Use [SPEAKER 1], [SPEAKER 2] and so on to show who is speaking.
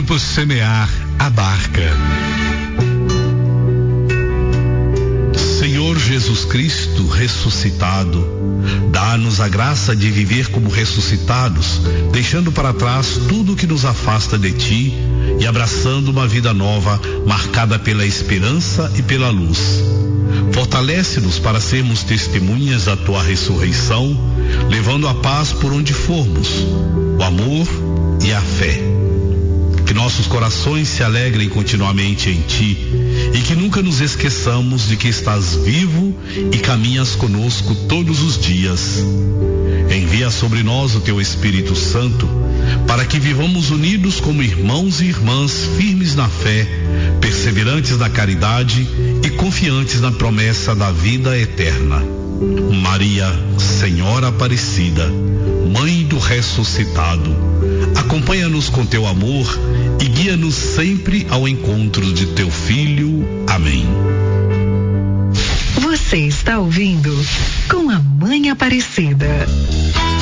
[SPEAKER 1] Grupo Semear abarca. Senhor Jesus Cristo ressuscitado, dá-nos a graça de viver como ressuscitados, deixando para trás tudo que nos afasta de Ti e abraçando uma vida nova, marcada pela esperança e pela luz. Fortalece-nos para sermos testemunhas da Tua ressurreição, levando a paz por onde formos, o amor e a fé. Que nossos corações se alegrem continuamente em Ti e que nunca nos esqueçamos de que estás vivo e caminhas conosco todos os dias. Envia sobre nós o Teu Espírito Santo para que vivamos unidos como irmãos e irmãs, firmes na fé, perseverantes na caridade e confiantes na promessa da vida eterna. Maria, Senhora Aparecida, Mãe do Ressuscitado, acompanha-nos com Teu amor e guia-nos sempre ao encontro de Teu Filho. Amém.
[SPEAKER 2] Você está ouvindo Com a Mãe Aparecida.